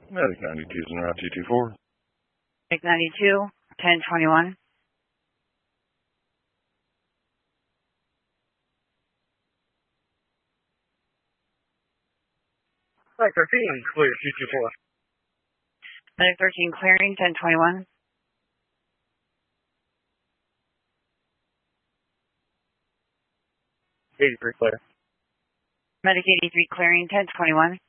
Medic 92 is en route 224. Medic 92, 1021. Medic 13, clear 224. Medic 13 clearing, 1021. '83 clear. Medic 83 clearing, 1021.